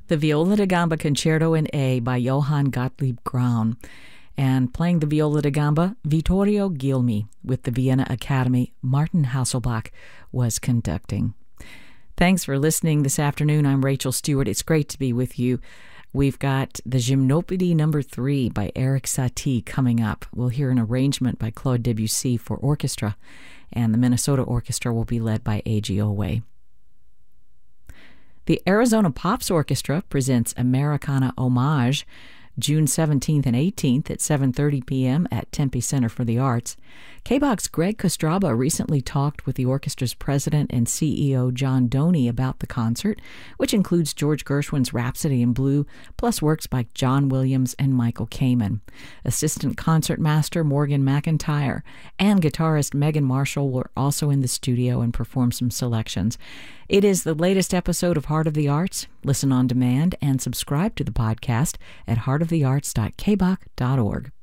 the Viola da Gamba Concerto in A by Johann Gottlieb Graun. And playing the viola da gamba, Vittorio Gilmi. With the Vienna Academy, Martin Hasselbach was conducting. Thanks for listening this afternoon. I'm Rachel Stewart. It's great to be with you. We've got the Gymnopédie No. 3 by Erik Satie coming up. We'll hear an arrangement by Claude Debussy for orchestra, and the Minnesota Orchestra will be led by A.G. Oway. The Arizona Pops Orchestra presents Americana Homage June 17th and 18th at 7:30 p.m. at Tempe Center for the Arts. KBOX's Greg Kostraba recently talked with the orchestra's president and CEO John Doney about the concert, which includes George Gershwin's Rhapsody in Blue, plus works by John Williams and Michael Kamen. Assistant concertmaster Morgan McIntyre and guitarist Megan Marshall were also in the studio and performed some selections. It is the latest episode of Heart of the Arts. Listen on demand and subscribe to the podcast at heartofthearts.kbox.org.